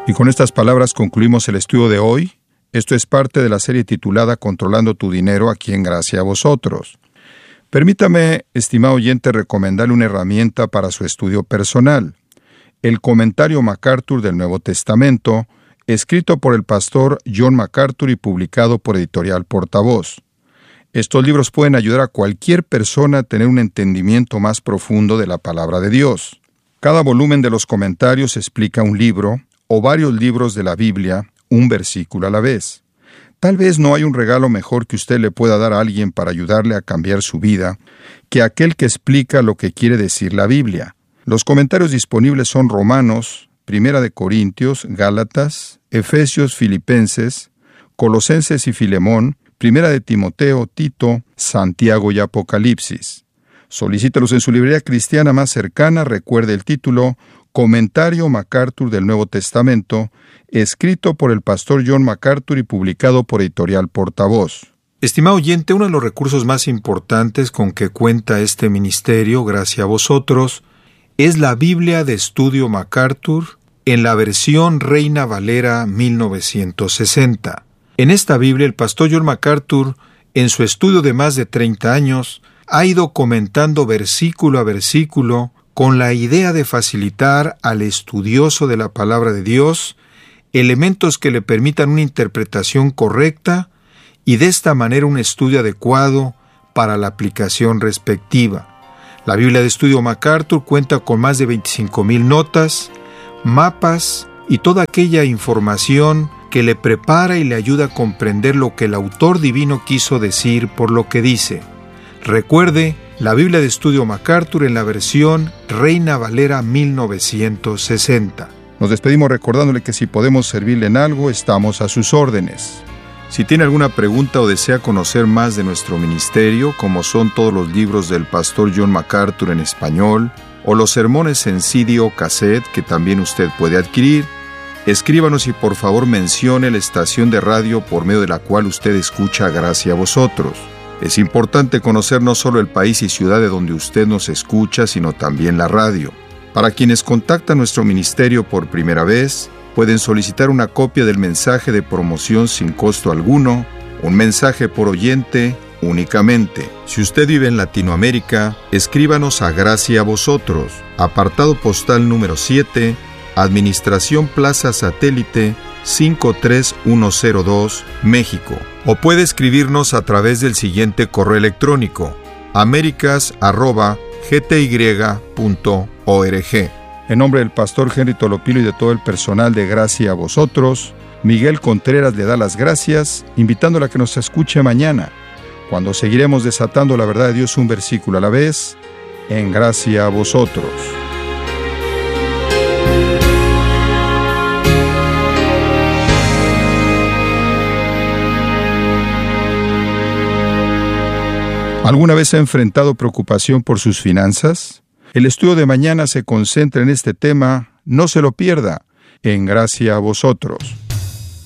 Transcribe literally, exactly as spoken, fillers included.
Y con estas palabras concluimos el estudio de hoy. Esto es parte de la serie titulada Controlando tu dinero, aquí en Gracia a Vosotros. Permítame, estimado oyente, recomendarle una herramienta para su estudio personal. El Comentario MacArthur del Nuevo Testamento, escrito por el pastor John MacArthur y publicado por Editorial Portavoz. Estos libros pueden ayudar a cualquier persona a tener un entendimiento más profundo de la palabra de Dios. Cada volumen de los comentarios explica un libro o varios libros de la Biblia, un versículo a la vez. Tal vez no hay un regalo mejor que usted le pueda dar a alguien para ayudarle a cambiar su vida que aquel que explica lo que quiere decir la Biblia. Los comentarios disponibles son Romanos, Primera de Corintios, Gálatas, Efesios, Filipenses, Colosenses y Filemón, Primera de Timoteo, Tito, Santiago y Apocalipsis. Solicítelos en su librería cristiana más cercana. Recuerde el título Comentario MacArthur del Nuevo Testamento, escrito por el pastor John MacArthur y publicado por Editorial Portavoz. Estimado oyente, uno de los recursos más importantes con que cuenta este ministerio, gracias a vosotros, es la Biblia de Estudio MacArthur en la versión Reina Valera mil novecientos sesenta. En esta Biblia, el pastor John MacArthur, en su estudio de más de treinta años, ha ido comentando versículo a versículo con la idea de facilitar al estudioso de la palabra de Dios elementos que le permitan una interpretación correcta y de esta manera un estudio adecuado para la aplicación respectiva. La Biblia de Estudio MacArthur cuenta con más de veinticinco mil notas, mapas y toda aquella información que le prepara y le ayuda a comprender lo que el autor divino quiso decir por lo que dice. Recuerde, la Biblia de Estudio MacArthur en la versión Reina Valera mil novecientos sesenta. Nos despedimos recordándole que si podemos servirle en algo, estamos a sus órdenes. Si tiene alguna pregunta o desea conocer más de nuestro ministerio, como son todos los libros del pastor John MacArthur en español, o los sermones en C D o cassette que también usted puede adquirir, escríbanos y por favor mencione la estación de radio por medio de la cual usted escucha Gracia a Vosotros. Es importante conocer no solo el país y ciudad de donde usted nos escucha, sino también la radio. Para quienes contactan nuestro ministerio por primera vez, pueden solicitar una copia del mensaje de promoción sin costo alguno, un mensaje por oyente únicamente. Si usted vive en Latinoamérica, escríbanos a Gracia a Vosotros, apartado postal número siete, Administración Plaza Satélite cinco tres uno cero dos, México. O puede escribirnos a través del siguiente correo electrónico, americas arroba g t y punto org. En nombre del pastor Henry Tolopilo y de todo el personal de Gracia a Vosotros, Miguel Contreras le da las gracias, invitándola a que nos escuche mañana, cuando seguiremos desatando la verdad de Dios un versículo a la vez, en Gracia a Vosotros. ¿Alguna vez ha enfrentado preocupación por sus finanzas? El estudio de mañana se concentra en este tema. No se lo pierda, en Gracia a Vosotros.